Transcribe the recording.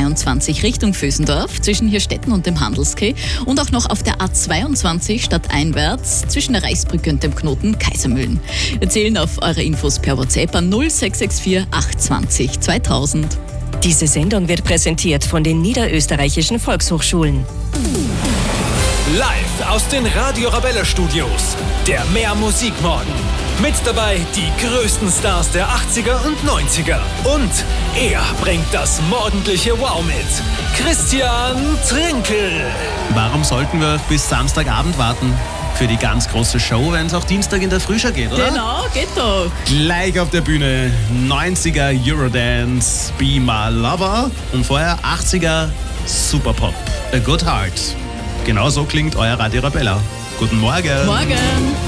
A23 Richtung Vösendorf zwischen Hirstetten und dem Handelskeh und auch noch auf der A22 stadteinwärts zwischen der Reichsbrücke und dem Knoten Kaisermühlen. Wir zählen auf eure Infos per WhatsApp an 0664 820 2000. Diese Sendung wird präsentiert von den Niederösterreichischen Volkshochschulen. Live aus den Radio Arabella Studios, der Mehr Musikmorgen. Mit dabei die größten Stars der 80er und 90er. Und er bringt das morgendliche Wow mit. Christian Trinkel. Warum sollten wir bis Samstagabend warten? Für die ganz große Show, wenn es auch Dienstag in der Früh schon geht, oder? Genau, geht doch. Gleich auf der Bühne 90er Eurodance, Be My Lover und vorher 80er Superpop, A Good Heart. Genau so klingt euer Radio Arabella. Guten Morgen. Morgen.